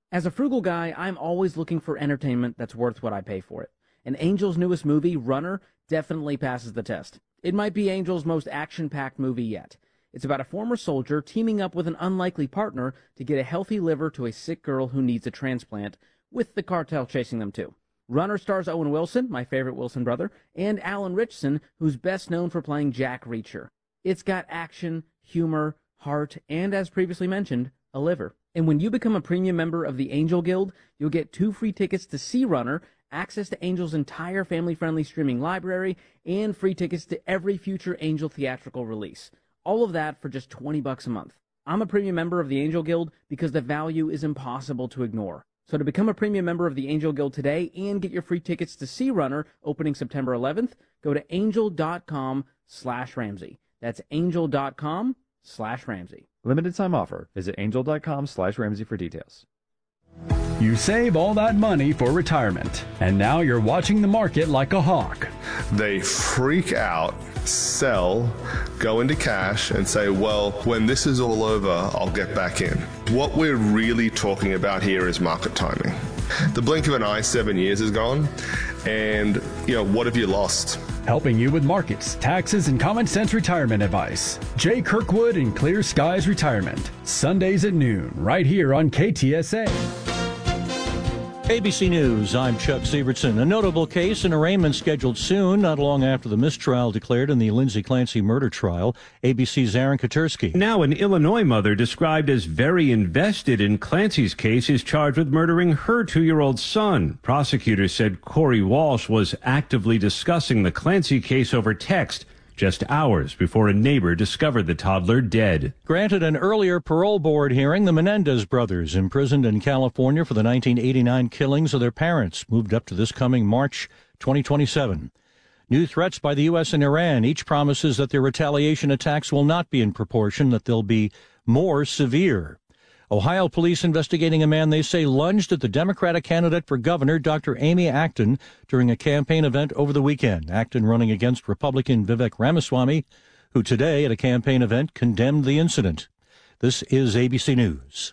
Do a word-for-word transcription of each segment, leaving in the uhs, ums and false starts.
As a frugal guy, I'm always looking for entertainment that's worth what I pay for it. And Angel's newest movie, Runner, definitely passes the test. It might be Angel's most action-packed movie yet. It's about a former soldier teaming up with an unlikely partner to get a healthy liver to a sick girl who needs a transplant, with the cartel chasing them too. Runner stars Owen Wilson, my favorite Wilson brother, and Alan Ritchson, who's best known for playing Jack Reacher. It's got action, humor, heart, and as previously mentioned, a liver. And when you become a premium member of the Angel Guild, you'll get two free tickets to see Runner, access to Angel's entire family-friendly streaming library, and free tickets to every future Angel theatrical release. All of that for just twenty bucks a month. I'm a premium member of the Angel Guild because the value is impossible to ignore. So to become a premium member of the Angel Guild today and get your free tickets to see Runner opening September eleventh, go to angel.com slash Ramsey. That's angel.com slash Ramsey. Limited time offer. Visit angel.com slash Ramsey for details. You save all that money for retirement, and now you're watching the market like a hawk. They freak out, sell, go into cash, and say, well, when this is all over, I'll get back in. What we're really talking about here is market timing. The blink of an eye, seven years is gone, and, you know, what have you lost? Helping you with markets, taxes, and common sense retirement advice. Jay Kirkwood and Clear Skies Retirement. Sundays at noon, right here on K T S A. A B C News, I'm Chuck Sievertson. A notable case in arraignment scheduled soon, not long after the mistrial declared in the Lindsay Clancy murder trial. A B C's Aaron Katersky. Now, an Illinois mother described as very invested in Clancy's case is charged with murdering her two-year-old son. Prosecutors said Corey Walsh was actively discussing the Clancy case over text just hours before a neighbor discovered the toddler dead. Granted an earlier parole board hearing, the Menendez brothers, imprisoned in California for the nineteen eighty-nine killings of their parents, moved up to this coming March twenty twenty-seven. New threats by the U S and Iran. Each promises that their retaliation attacks will not be in proportion, that they'll be more severe. Ohio police investigating a man they say lunged at the Democratic candidate for governor, Doctor Amy Acton, during a campaign event over the weekend. Acton running against Republican Vivek Ramaswamy, who today at a campaign event condemned the incident. This is A B C News.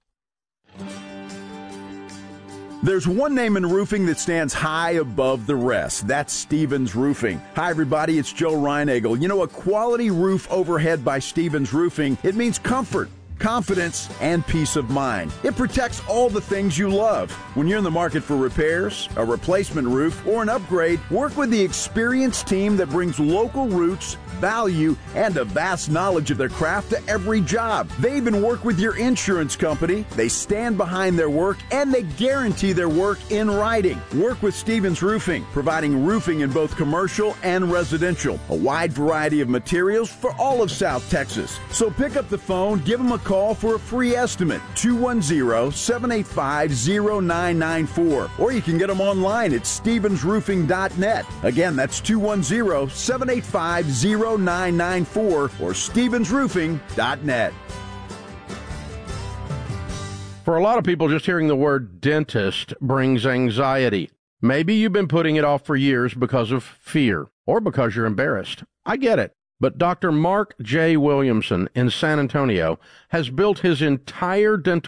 There's one name in roofing that stands high above the rest. That's Stevens Roofing. Hi, everybody. It's Joe Reinagel. You know, a quality roof overhead by Stevens Roofing, it means comfort, confidence, and peace of mind. It protects all the things you love. When you're in the market for repairs, a replacement roof, or an upgrade, work with the experienced team that brings local roots, value, and a vast knowledge of their craft to every job. They even work with your insurance company. They stand behind their work, and they guarantee their work in writing. Work with Stevens Roofing, providing roofing in both commercial and residential. A wide variety of materials for all of South Texas. So pick up the phone, give them a call for a free estimate, two one zero, seven eight five, zero nine nine four. Or you can get them online at stevens roofing dot net. Again, that's two one zero, seven eight five, zero nine nine four or stevens roofing dot net. For a lot of people, just hearing the word dentist brings anxiety. Maybe you've been putting it off for years because of fear or because you're embarrassed. I get it. But Doctor Mark J. Williamson in San Antonio has built his entire dental